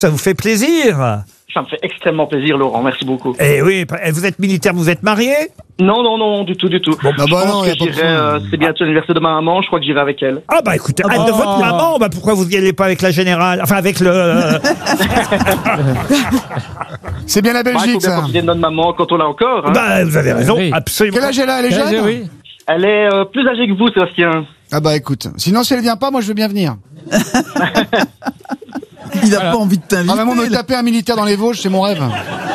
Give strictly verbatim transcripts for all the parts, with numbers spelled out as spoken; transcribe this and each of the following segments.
Ça vous fait plaisir? Ça me fait extrêmement plaisir, Laurent. Merci beaucoup. Eh oui, vous êtes militaire, vous êtes marié? Non, non, non, du tout, du tout. Bon, bah, je bah, pense non, que y a pas j'irai, besoin. euh, c'est bientôt l'anniversaire de ma maman, je crois que j'irai avec elle. Ah bah écoutez, Ah ah, bah. de votre maman, bah pourquoi vous n'y allez pas avec la générale? Enfin, avec le... euh, C'est bien la Bah, il faut Belgique, bien ça. profiter de notre maman quand on l'a encore. Hein. Bah, vous avez raison, Oui. absolument. Quel âge elle a? Elle est Quel âge, jeune? oui. Elle est euh, plus âgée que vous, Sébastien. Ah bah écoute, sinon si elle vient pas, moi je veux bien venir. Il a pas envie de t'inviter. Ah maman, me taper un militaire dans les Vosges, c'est mon rêve.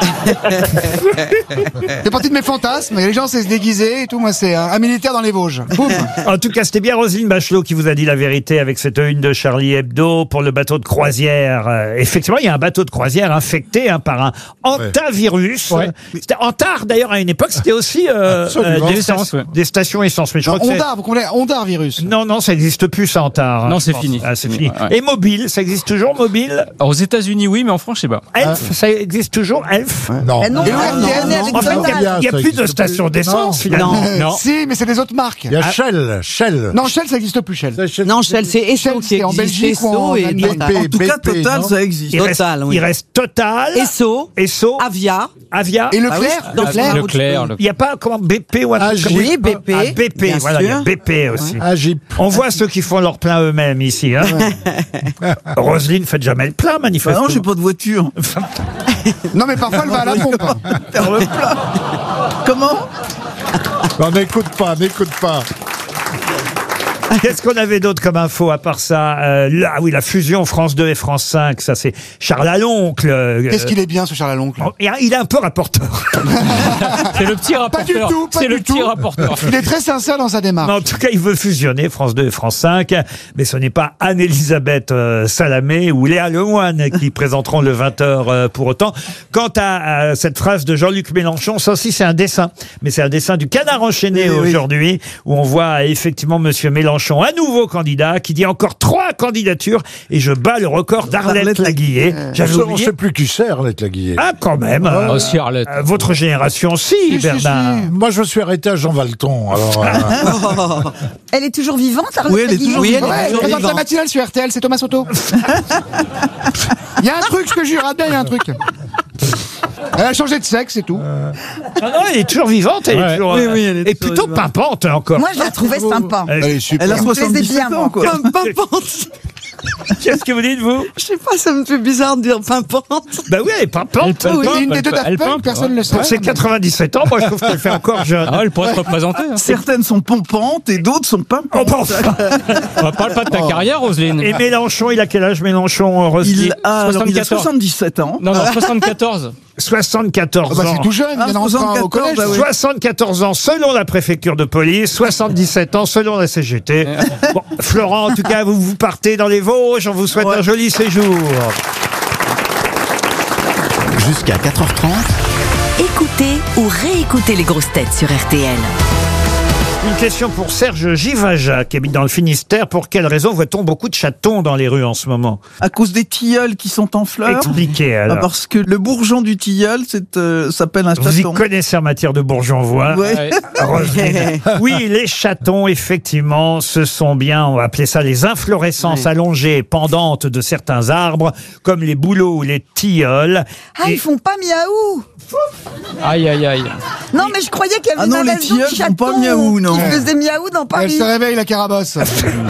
C'est partie de mes fantasmes. Les gens, c'est se déguiser et tout. Moi, c'est un, un militaire dans les Vosges. Boum. En tout cas, c'était bien Roselyne Bachelot qui vous a dit la vérité avec cette une de Charlie Hebdo pour le bateau de croisière. Euh, effectivement, il y a un bateau de croisière infecté hein, par un hantavirus. Ouais. C'était Antar, d'ailleurs, à une époque, c'était aussi euh, Absolument. des, Des sta- essences, ouais. des stations essence. Mais je Non, crois que c'est- Ondar, vous comprenez Ondar virus. Non, non, ça n'existe plus, ça, Antar. Non, je c'est pense. fini. Ah, c'est C'est fini. fini, ouais. Et mobile, ça existe toujours, mobile? Alors, aux États-Unis, oui, mais en France, je sais pas. Elf, ça existe toujours, Elf? Non. Eh non, Et le non, R T L, non, on est non. avec En fait, il Total. n'y a, il y a Ça plus de existe stations plus. d'essence, Non. finalement. Non. Si, mais c'est des autres marques. Il y a Shell, Shell. Non, Shell, ça existe plus, Shell. Ça, Shell. Non, Shell, c'est Shell, Esso qui c'est en existe. Belgique ou en Esso et Allemagne. Total. B P, En tout cas, B P, Total, non ça existe. Il reste, Total, oui. il reste Total, Esso, Esso, Avia. Avia. Et Bah oui, Leclerc dans Leclerc Leclerc, le- Il n'y a pas comment B P ou un truc A G. comme- Oui, B P. Ah, B P, bien voilà, il y a sûr. B P aussi. Agip. On voit ceux qui font leur plein eux-mêmes ici. Hein. Roselyne, faites jamais le plein, Bah manifestement. non, j'ai pas de voiture. Non, mais parfois, elle va à la pompe. Faire le plat. Comment? Non, n'écoute pas, n'écoute pas. Qu'est-ce qu'on avait d'autre comme info à part ça euh, là, ah oui, la fusion France deux et France cinq, ça c'est Charles Aloncle. euh, Qu'est-ce qu'il est bien, ce Charles Aloncle. oh, il a- Il est un peu rapporteur. C'est le petit Pas du rapporteur. tout, pas C'est du le petit tout. rapporteur. Il est très sincère dans sa Mais démarche. en tout cas, il veut fusionner France deux et France cinq. Mais ce n'est pas Anne-Elisabeth euh, Salamé ou Léa Lemoine qui présenteront le vingt heures euh, pour autant. Quant à, à cette phrase de Jean-Luc Mélenchon, ça aussi c'est un dessin. Mais c'est un dessin du Canard enchaîné Eh oui. aujourd'hui, où on voit effectivement Monsieur Mélenchon, un nouveau candidat, qui dit encore trois candidatures et je bats le record d'Arlette Arlette Laguillet. On J'avais sait- on oublié. sait plus qui c'est, Arlette Laguillet. Ah, quand même. euh, Aussi Arlette. euh, votre génération, si, Si, si, Bernard. si. Moi, je me suis arrêté à Jean Valton. Alors, euh, Elle est toujours vivante, Arlette Oui, elle est Laguillet toujours Oui, elle est vivante. Ouais, elle toujours présente la vivante. matinale sur R T L, c'est Thomas Soto. Il y a un truc, je te jure, Adèle, il y a un truc. Elle a changé de sexe et tout. Ah non, elle est toujours vivante. Elle est Ouais. toujours, Oui, euh, oui, elle est et toujours plutôt vivante. pimpante encore. Moi, je la trouvais sympa. Euh, Elle est super. Elle a me plaisait soixante-dix-sept bien, ans, moi. quoi. Pimpante. Qu'est-ce que vous dites, vous? Je sais pas, ça me fait bizarre de dire pimpante. Bah oui, elle est pimpante. Elle Oui, pimpe, une des elle deux pimpe, Daft elle Punk, pimpe, personne ne le sait. Pour ses quatre-vingt-dix-sept ans, moi je trouve qu'elle fait encore jeune. Ah, elle pourrait se représenter. hein. Certaines sont pompantes et d'autres sont pas Oh, bah, pompantes. enfin. On parle pas de ta carrière, Roselyne. Et Mélenchon, il a quel âge, Mélenchon, Roselyne? Il a, alors, il a soixante-quatorze. soixante-dix-sept ans. Non, non, soixante-quatorze. soixante-quatorze Ah bah, c'est ans. tout jeune, il Ah, vient d'entrer au soixante-quatorze, collège. bah oui. soixante-quatorze ans selon la préfecture de police, soixante-dix-sept ans selon la C G T. Bon, Florent, en tout cas, vous, vous partez dans les Vosges, on vous souhaite Ouais. un joli séjour. Jusqu'à quatre heures trente, Écoutez ou réécoutez les grosses têtes sur R T L. Une question pour Serge Givaja, qui habite dans le Finistère. Pour quelle raison voit-on beaucoup de chatons dans les rues en ce moment? À cause des tilleuls qui sont en fleurs. Expliquez Ah, alors. parce que le bourgeon du tilleul c'est, euh, s'appelle un Vous y chaton. connaissez en matière de bourgeois. Ouais. Roselyne. Oui, les chatons, effectivement, ce sont bien, on va appeler ça les inflorescences Ouais. allongées et pendantes de certains arbres, comme les bouleaux ou les tilleuls. Ah, Et- ils font pas miaou. Aïe, aïe, aïe. Non, mais je croyais qu'il y avait Ah une non, les invasion de tilleuls font pas chatons miaou, non. qui faisaient miaou dans Elle Paris. se réveille, la carabosse.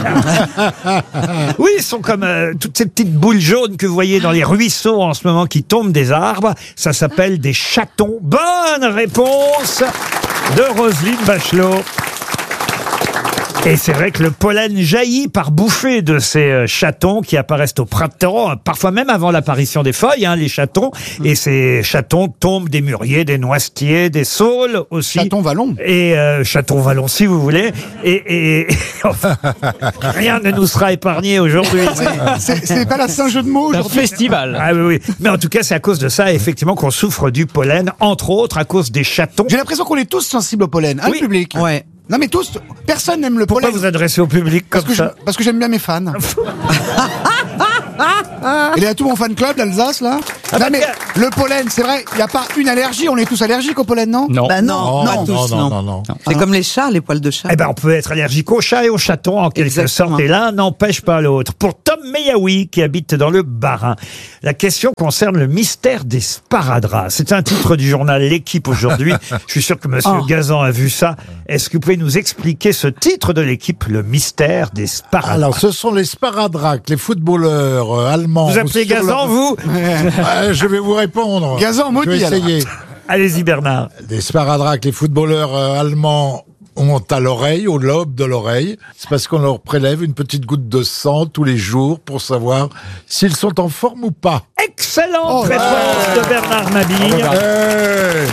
Oui, ils sont comme euh, toutes ces petites boules jaunes que vous voyez dans les ruisseaux en ce moment qui tombent des arbres. Ça s'appelle des chatons. Bonne réponse de Roselyne Bachelot. Et c'est vrai que le pollen jaillit par bouffées de ces euh, chatons qui apparaissent au printemps, parfois même avant l'apparition des feuilles, hein, les chatons. Et ces chatons tombent des mûriers, des noisetiers, des saules aussi. Chaton Vallon. Et euh, chaton vallon si vous voulez. Et, et enfin, rien ne nous sera épargné aujourd'hui. C'est c'est pas la Saint jeu de mots C'est un aujourd'hui. festival. Ah oui, oui. Mais en tout cas, c'est à cause de ça, effectivement, qu'on souffre du pollen, entre autres à cause des chatons. J'ai l'impression qu'on est tous sensibles au pollen. Hein, Oui. le public. Ouais. Non, mais tous, personne n'aime le Pourquoi pollen. vous adressez au public comme Parce que ça je- parce que j'aime bien mes fans. Il est à tout mon fan club d'Alsace, là. Ah non, bah mais tiens. le pollen, c'est vrai, il n'y a pas une allergie, on est tous allergiques au pollen, non? Non. Bah non, Non, pas non, tous, non, non. non, non. C'est comme les chats, les poils de chat. Eh ben, on peut être allergique aux chats et aux chatons, en quelque Exactement. sorte, et l'un n'empêche pas l'autre. Pour Tom Meyaoui, qui habite dans le Bas-Rhin, la question concerne le mystère des sparadraps. C'est un titre du journal L'Équipe aujourd'hui. Je suis sûr que Monsieur Oh. Gazan a vu ça. Est-ce que vous pouvez nous expliquer ce titre de L'Équipe, le mystère des sparadraps? Alors, ce sont les sparadracs, les footballeurs euh, allemands. Vous appelez Sur Gazan, le- vous Euh, Je vais vous répondre. Gazan, Je maudit, vais essayer. Allez-y, Bernard. Les sparadracs, les footballeurs euh, allemands ont à l'oreille, au lobe de l'oreille. C'est parce qu'on leur prélève une petite goutte de sang tous les jours pour savoir s'ils sont en forme ou pas. Excellente Oh, réponse ouais. de Bernard Mabille. Hey.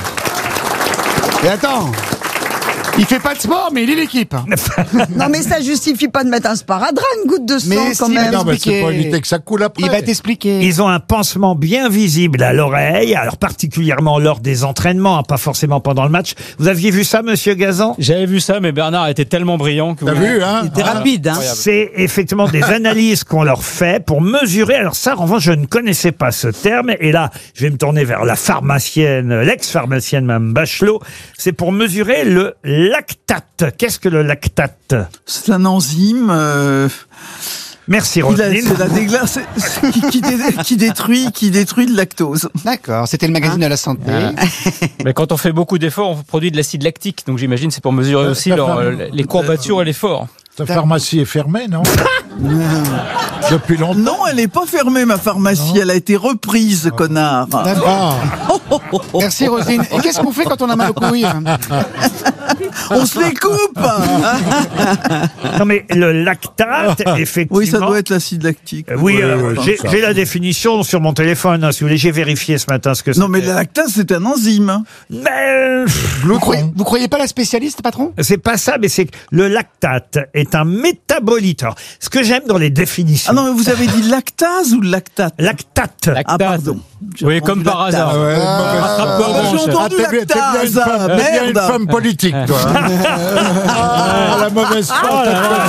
Et attends, il fait pas de sport, mais il est l'équipe. Non, mais ça justifie pas de mettre un sparadrap, une goutte de sang, Mais quand si, même. Non, mais c'est expliquer. pour éviter que ça coule après. Il va t'expliquer. Ils ont un pansement bien visible à l'oreille, alors particulièrement lors des entraînements, hein, pas forcément pendant le match. Vous aviez vu ça, Monsieur Gazan? J'avais vu ça, mais Bernard était tellement brillant que. T'as vous- vu, hein? C'était rapide, hein. C'est effectivement des analyses qu'on leur fait pour mesurer. Alors ça, en revanche, je ne connaissais pas ce terme. Et là, je vais me tourner vers la pharmacienne, l'ex-pharmacienne Mme Bachelot. C'est pour mesurer le lactate. Qu'est-ce que le lactate? C'est un enzyme euh, Merci, qui, la- Roselyne. c'est la dégla- c'est- c'est- qui, qui dé- qui détruit, qui détruit le lactose. D'accord, c'était le magazine de la santé. Mais quand on fait beaucoup d'efforts, on produit de l'acide lactique. Donc j'imagine c'est pour mesurer aussi ça leur, fait- euh, les courbatures et l'effort. Ta pharmacie est fermée, non? Depuis longtemps. Non, elle n'est pas fermée, ma pharmacie. Elle a été reprise, connard. Ah, Merci Roselyne. Et qu'est-ce qu'on fait quand on a mal aux couilles? On se les coupe. Non mais le lactate, effectivement. Oui, ça doit être l'acide lactique. Euh, Oui, Oui, euh, oui, j'ai ça. j'ai la définition sur mon téléphone, hein, si vous voulez. J'ai vérifié ce matin ce que c'est. Non, mais le lactase, c'est un enzyme. Mais, euh, Vous croyez, vous croyez pas la spécialiste, patron? c'est pas ça, mais c'est que le lactate est un métabolite. Alors, ce que j'aime dans les définitions. Ah non, mais vous avez dit lactase ou lactate? Lactate. Lactate. Ah, pardon. J'ai Oui, entendu comme par lactase. hasard. ouais, mauvaise- Rattrape-toi, Ah, j'ai branche. entendu Ah, t'es bien, t'es bien une lactase, femme, t'es bien une merde. femme politique, toi. hein. Ah, la mauvaise femme.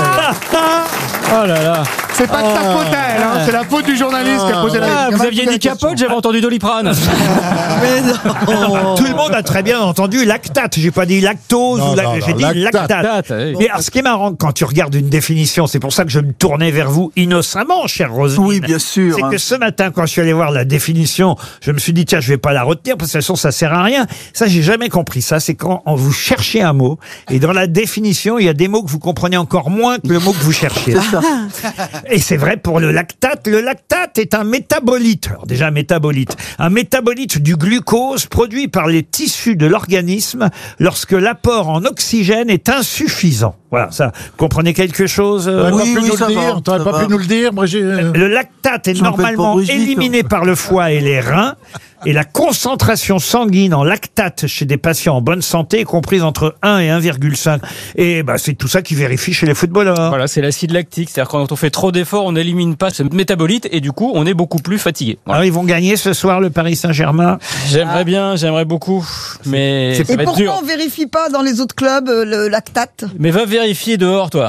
Oh là là. C'est pas de ta faute à elle, hein. C'est la faute du journaliste qui a posé la Ah, qui a vous mal aviez posé dit la question. capote, j'avais entendu Doliprane. Mais non. Tout le monde a très bien entendu lactate. J'ai pas dit lactose, Non, ou la- non, non, j'ai dit lactate. lactate. Lactate, oui. Mais alors, ce qui est marrant, quand tu regardes une définition, c'est pour ça que je me tournais vers vous innocemment, cher Roselyne. Oui, bien sûr. C'est que ce matin, quand je suis allé voir la définition, je me suis dit, tiens, je vais pas la retenir, parce que de toute façon, ça sert à rien. Ça, j'ai jamais compris ça. C'est quand vous cherchez un mot, et dans la définition, il y a des mots que vous comprenez encore moins que le mot que vous cherchiez. Et c'est vrai pour le lactate. Le lactate est un métabolite. Alors déjà, métabolite. Un métabolite du glucose produit par les tissus de l'organisme lorsque l'apport en oxygène est insuffisant. Voilà, ça, vous comprenez quelque chose euh, T'aurais Oui, pas pu oui, nous ça le va, dire, t'aurais ça pas va. pu nous le dire, Brigitte. Le lactate est Je m'appelle pas normalement Brigitte. éliminé par le foie et les reins, et la concentration sanguine en lactate chez des patients en bonne santé est comprise entre un et un virgule cinq. Et bah, c'est tout ça qui vérifie chez les footballeurs. Voilà, c'est l'acide lactique. C'est-à-dire quand on fait trop d'efforts, on n'élimine pas ce métabolite et du coup, on est beaucoup plus fatigué. Voilà. Alors, ils vont gagner ce soir le Paris Saint-Germain. J'aimerais bien, j'aimerais beaucoup, mais ça Et va être pourquoi dur. on vérifie pas dans les autres clubs euh, le lactate? Mais va vérifier dehors, toi.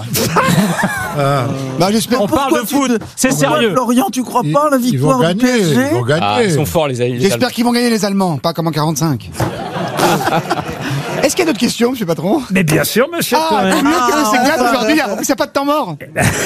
Bah, j'espère. On parle de tu foot, te- c'est pourquoi, sérieux. Florian, tu crois pas à la Ils vont victoire du gagner, P S G? ils vont gagner. Ah, ils sont forts, les Allemands. J'espère qu'ils vont gagner les Allemands, pas comme en quarante-cinq. Est-ce qu'il y a d'autres questions, monsieur Patron? Mais bien sûr, monsieur Ah, Cohen. tant mieux que c'est Ah, clair ah, aujourd'hui. En plus, il n'y a pas de temps mort.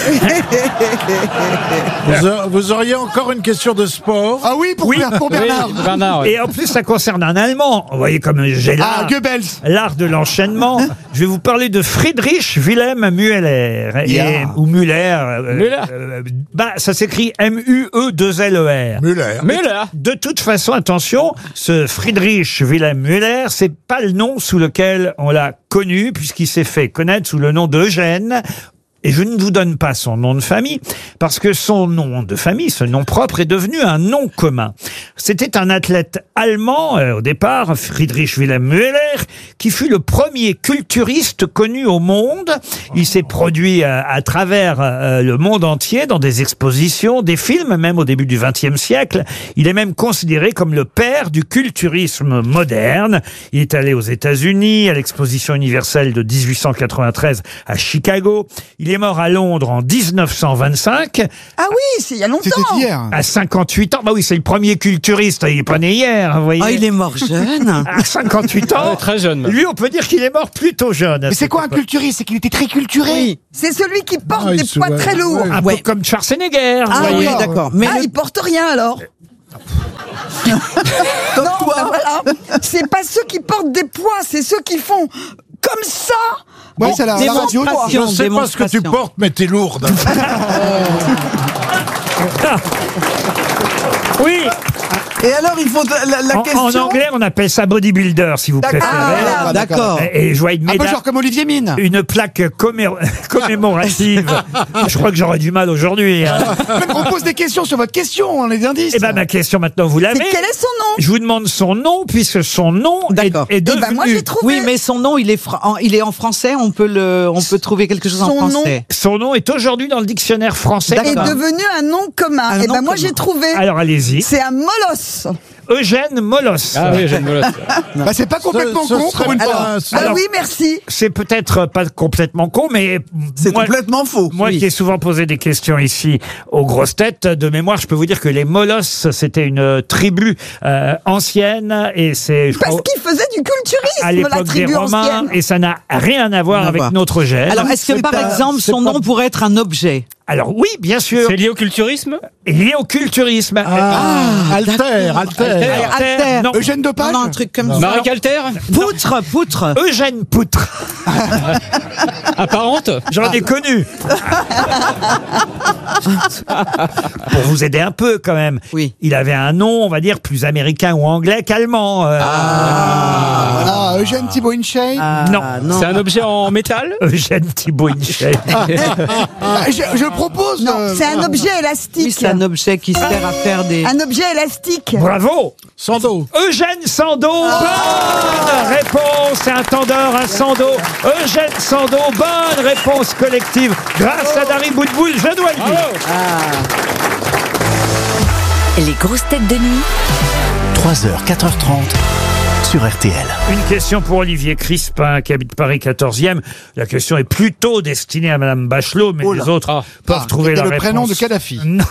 Vous, a- vous auriez encore une question de sport? Ah oui, pour, Oui. pour Bernard. Oui, Bernard, ouais. Et en plus, ça concerne un Allemand. Vous voyez comme j'ai Ah, l'art, Goebbels. l'art de l'enchaînement. Je vais vous parler de Friedrich Wilhelm Müller. Et- Yeah. Ou Müller. euh, Müller. euh, bah, ça s'écrit M U E deux L E R. Müller. Mais là, De toute façon, attention, ce Friedrich Wilhelm Müller, c'est pas le nom sous lequel on l'a connu, puisqu'il s'est fait connaître sous le nom d'Eugène. Et je ne vous donne pas son nom de famille, parce que son nom de famille, ce nom propre, est devenu un nom commun. C'était un athlète allemand, euh, au départ, Friedrich Wilhelm Müller, qui fut le premier culturiste connu au monde. Il s'est produit euh, à travers euh, le monde entier, dans des expositions, des films, même au début du vingtième siècle. Il est même considéré comme le père du culturisme moderne. Il est allé aux États-Unis, à l'exposition universelle de dix-huit cent quatre-vingt-treize à Chicago. Il est mort à Londres en dix-neuf cent vingt-cinq. Ah oui, c'est il y a longtemps. C'était hier. À cinquante-huit ans. Bah oui, c'est le premier culturiste. Il est pas né hier, vous voyez. Ah, il est mort jeune. À cinquante-huit ans. Ouais, très jeune. Lui, on peut dire qu'il est mort plutôt jeune. Mais c'est quoi un culturiste? C'est qu'il était très culturé. Oui. C'est celui qui porte Ah, il des se poids voit. très lourds. Ouais. Un Ouais. peu comme Schwarzenegger, vous Ah voyez. oui, d'accord. Mais ah, le- il porte rien alors. comme non, toi. ben voilà. C'est pas ceux qui portent des poids, c'est ceux qui font comme ça. Ouais, c'est la, la radio. démonstration. Je sais pas ce que tu démonstration. portes, mais t'es lourde. Oui. Et alors, il faut de- la, la En, question. en anglais, on appelle ça bodybuilder, si vous préférez. Ah, D'accord. Et, et je vois une Un peu médaille, genre comme Olivier Mine. une plaque commé- commémorative. Je crois que j'aurais du mal aujourd'hui. Hein. On pose des questions sur votre question, on a des indices. Eh ben, ma question maintenant, vous C'est l'avez. quel est son nom? Je vous demande son nom, puisque son nom est, D'accord. est Eh devenu... ben moi j'ai trouvé. Oui, mais son nom, il est, fra- en, il est en français. On peut le, on peut trouver quelque chose en Son nom. français. Son nom est aujourd'hui dans le dictionnaire français. est D'accord. devenu un nom commun. Un Et nom ben moi commun. j'ai trouvé. Alors allez-y. C'est un molosse. Eugène Molosse. Ah oui, j'aime bien. Bah, c'est pas complètement Ce- ce con serait pour une pas fois. un- Ah Alors- oui, merci. C'est peut-être pas complètement con, mais C'est moi, complètement faux. moi Oui. qui ai souvent posé des questions ici aux grosses têtes, de mémoire, je peux vous dire que les Molosses, c'était une tribu euh, ancienne, et c'est, je Parce crois, qu'il faisait du culturisme, à la l'époque des tribu Romains, ancienne. et ça n'a rien à voir Rien à avec voir. notre gène. Alors, est-ce que c'est par un- exemple, c'est son pas- nom pourrait être un objet? Alors oui, bien sûr, C'est lié au culturisme? lié au culturisme. Ah, alter, alter. Alter, Alter. non. Eugène Dopage. Non, non, un truc comme ça. Marie Calter? Poutre, poutre. Eugène Poutre. Apparente? J'en ai connu. Pour vous aider un peu quand même. Oui. Il avait un nom, on va dire, plus américain ou anglais qu'allemand. euh, Ah, Eugène Thibault Inchey. Non. C'est un objet en métal? Eugène Thibault Inchey. Ah, je, je propose. Non, euh, c'est un objet Oui, élastique. c'est un objet qui sert à faire des. Un objet élastique. Bravo. Sando. Eugène Sandeau. Bonne réponse. C'est un tendeur, un Sandeau. Eugène Sandeau. Bonne réponse collective. Grâce à Dari Boudboul, je dois le dire. Les grosses têtes de nuit trois heures, quatre heures trente sur R T L. Une question pour Olivier Crispin, qui habite Paris quatorzième. La question est plutôt destinée à Madame Bachelot, mais Oh là. les autres Ah. peuvent Ah, trouver et la le réponse. prénom de Kadhafi. Non.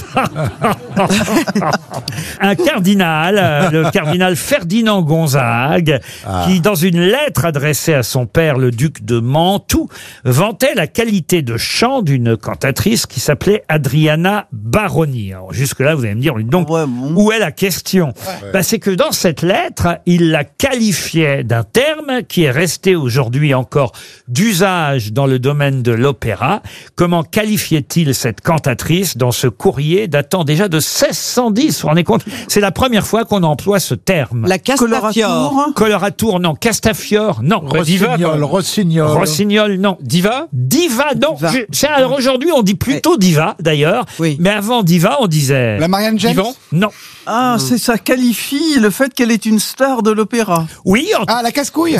Un cardinal, euh, le cardinal Ferdinand Gonzague, qui, dans une lettre adressée à son père, le duc de Mantoue, vantait la qualité de chant d'une cantatrice qui s'appelait Adriana Baroni. Alors, jusque-là, vous allez me dire, donc, Ouais, bon. où est la question? Bah, c'est que dans cette lettre, il la qualifiait d'un terme qui est resté aujourd'hui encore d'usage dans le domaine de l'opéra. Comment qualifiait-il cette cantatrice dans ce courrier datant déjà de seize cent dix? Vous vous rendez compte? C'est la première fois qu'on emploie ce terme. La Castafiore. Coloratour. Coloratour, non. Castafiore, non. Diva, quoi. Rossignol, Rossignol. Rossignol, non. Diva? Diva, non. Diva. Je- c'est- alors aujourd'hui, on dit plutôt diva, d'ailleurs. Oui. Mais avant diva, on disait... La Marianne James. Divan? Non. Ah, c'est ça qualifie le fait qu'elle est une star de l'opéra. Oui, en Ah, la casse-couille.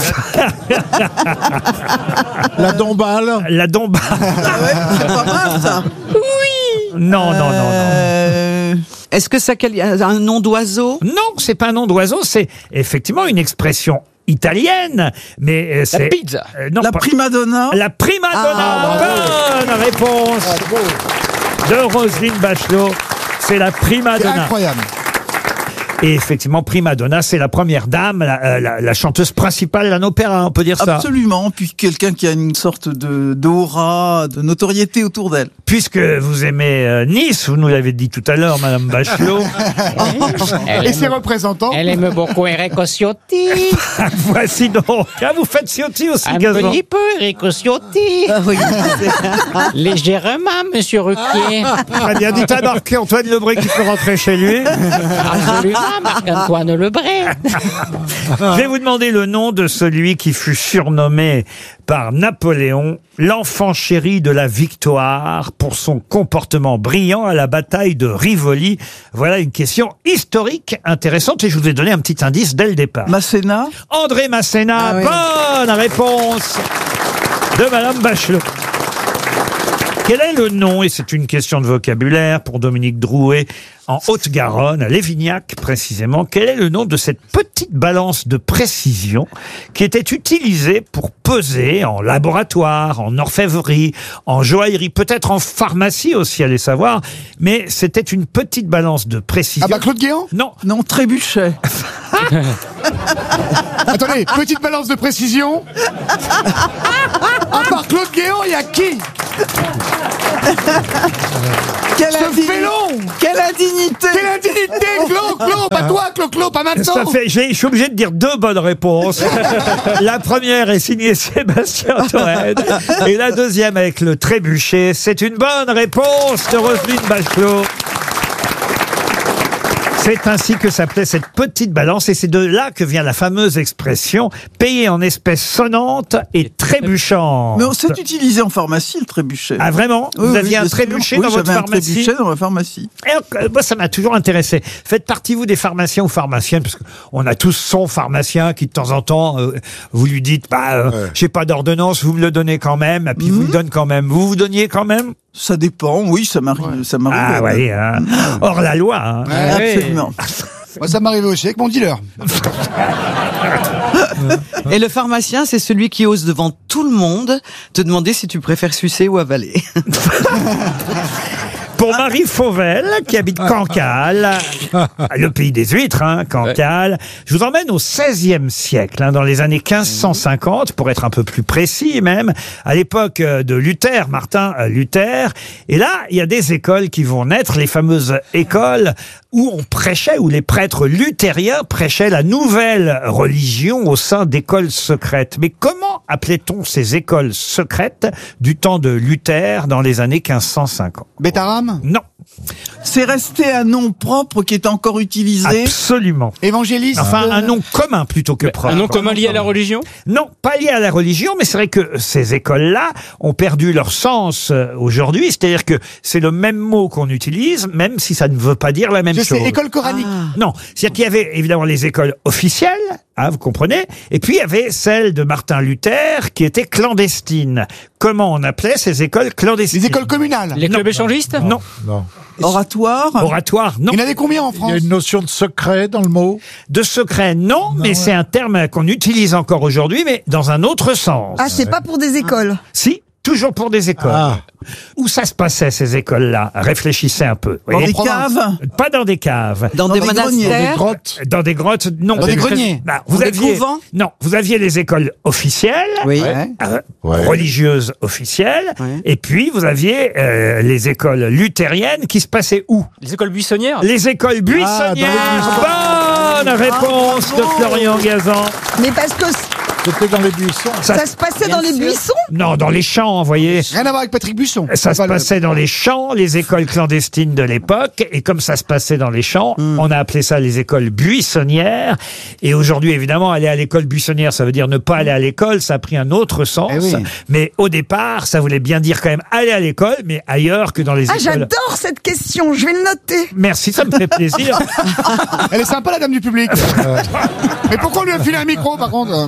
La Dombale. la domba. C'est pas mal, ça. Non, non, non, non. Euh, Est-ce que ça quali- un nom d'oiseau? Non, c'est pas un nom d'oiseau, c'est effectivement une expression italienne, mais euh, c'est... pizza. euh, non, La pas- prima donna. La prima donna. Bonne réponse de Roselyne Bachelot. C'est la prima C'est donna. incroyable. Et effectivement, prima donna, c'est la première dame, la, euh, la- la chanteuse principale d'un opéra, on peut dire ça. Absolument, puis quelqu'un qui a une sorte de d'aura, de notoriété autour d'elle. Puisque vous aimez euh, Nice, vous nous l'avez dit tout à l'heure, Madame Bachelot. Et ses représentants. Elle aime beaucoup Enrico Ciotti. Voici donc. Ah, vous faites Ciotti aussi, Un Gazan. petit peu Enrico Ciotti. Ah oui. Légèrement, Monsieur Ruquier. Très bien, dites à Marc Antoine Lebré qui peut rentrer chez lui. Absolument. Marc-Antoine Lebray. Je vais vous demander le nom de celui qui fut surnommé par Napoléon l'enfant chéri de la victoire pour son comportement brillant à la bataille de Rivoli. Voilà une question historique intéressante et je vous ai donné un petit indice dès le départ. Masséna. André Masséna, Ah oui. bonne réponse de Madame Bachelot. Quel est le nom, et c'est une question de vocabulaire pour Dominique Drouet, en Haute-Garonne, à Lévignac précisément, quel est le nom de cette petite balance de précision qui était utilisée pour peser en laboratoire, en orfèvrerie, en joaillerie, peut-être en pharmacie aussi, allez savoir, mais c'était une petite balance de précision. Ah bah Claude Guéant? Non. Non, Trébuchet. Attendez, petite balance de précision. À part Claude Guéant, il y a qui? Quelle Ce indigni- félon! Quelle indignité. Quelle indignité, Claude, Claude, pas toi, Claude, Claude, pas Ça maintenant. fait, j'ai- je suis obligé de dire deux bonnes réponses. La première est signée Sébastien Toen et la deuxième avec le trébuchet. C'est une bonne réponse de Roselyne Bachelot. C'est ainsi que s'appelait cette petite balance et c'est de là que vient la fameuse expression payer en espèces sonnantes et trébuchantes. Mais on s'est utilisé en pharmacie, le trébuchet. Ah vraiment? Oui, Vous oui, aviez un bien sûr. trébuchet Oui, dans votre j'avais un pharmacie? trébuchet dans ma pharmacie. Et euh, moi, ça m'a toujours intéressé. Faites partie, vous, des pharmaciens ou pharmaciennes, parce qu'on a tous son pharmacien qui, de temps en temps, euh, vous lui dites, bah, euh, Ouais. j'ai pas d'ordonnance, vous me le donnez quand même, et puis vous le donne quand même. Vous vous donniez quand même? Ça dépend, oui, ça m'arrive. Ça m'arrive. Ah, oui, hein. Hors la loi, hein. Absolument. Moi, ça m'arrivait aussi avec mon dealer. Et le pharmacien, c'est celui qui ose devant tout le monde te demander si tu préfères sucer ou avaler. Pour Marie Fauvel, qui habite Cancale, le pays des huîtres, hein, Cancale, je vous emmène au seizième siècle, hein, dans les années quinze cent cinquante, pour être un peu plus précis même, à l'époque euh, de Luther, Martin euh, Luther. Et là, il y a des écoles qui vont naître, les fameuses écoles où on prêchait, où les prêtres luthériens prêchaient la nouvelle religion au sein d'écoles secrètes. Mais comment appelait-on ces écoles secrètes du temps de Luther dans les années quinze cent cinquante? Bétaram? Non, C'est resté un nom propre qui est encore utilisé. absolument. Évangéliste? Enfin, un nom commun plutôt que propre. Un nom commun lié à la religion? Non, pas lié à la religion, mais c'est vrai que ces écoles-là ont perdu leur sens euh, aujourd'hui. C'est-à-dire que c'est le même mot qu'on utilise, même si ça ne veut pas dire la même Je chose. sais, école coranique. Non, c'est-à-dire qu'il y avait évidemment les écoles officielles, hein, vous comprenez, et puis il y avait celle de Martin Luther qui était clandestine. Comment on appelait ces écoles clandestines? Les écoles communales. Les clubs échangistes? Non. Non. Oratoire. Oratoire, non. Il y en avait combien en Il y France? a une notion de secret dans le mot. De secret, non, mais c'est un terme qu'on utilise encore aujourd'hui, mais dans un autre sens. Ah, c'est pas pour des écoles. Si, toujours pour des écoles. Ah. Où ça se passait, ces écoles-là? Réfléchissez un peu. Dans Voyez. des caves. Pas dans des caves. Dans, Dans des, des Des monastères. grottes. Dans des grottes, non. Dans des greniers. Bah, vous Dans des aviez, couvents. non, vous aviez les écoles officielles, Oui. euh, Ouais. religieuses officielles, Ouais. et puis vous aviez euh, les écoles luthériennes qui se passaient où? Les écoles buissonnières? Les écoles buissonnières. Ah, Bonne réponse de Florian Gazan. Mais parce que c- C'était dans les buissons. Ça, ça se passait dans les buissons. non, dans les champs, vous voyez. Rien à voir avec Patrick Buisson. Ça se Pas le- passait dans les champs, les écoles clandestines de l'époque, et comme ça se passait dans les champs, on a appelé ça les écoles buissonnières. Et aujourd'hui, évidemment, aller à l'école buissonnière, ça veut dire ne pas aller à l'école, ça a pris un autre sens. Eh oui. Mais au départ, ça voulait bien dire quand même aller à l'école, mais ailleurs que dans les Ah, écoles. j'adore cette question. Je vais le noter. Merci, ça me fait plaisir. Elle est sympa, la dame du public. Mais pourquoi on lui a filé un micro, par contre?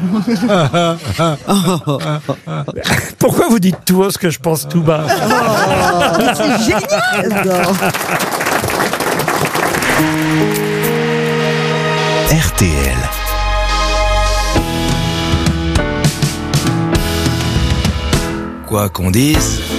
Pourquoi vous dites tout haut ce que je pense tout bas? Mais c'est génial. R T L. Quoi qu'on dise,